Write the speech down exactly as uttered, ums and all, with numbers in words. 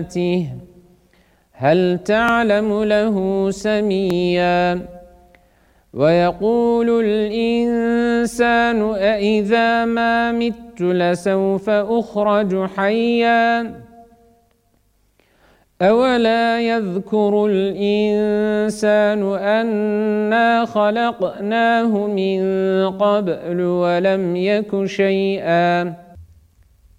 هل تعلم له سميا ويقول الإنسان أإذا ما مت لسوف أخرج حيا أولا يذكر الإنسان أنا خلقناه من قبل ولم يك شيئا